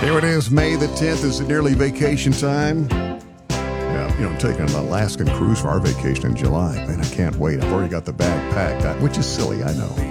Here it is, May the 10th. Is nearly vacation time. Yeah, taking an Alaskan cruise for our vacation in July. Man, I can't wait. I've already got the bag packed, which is silly, I know.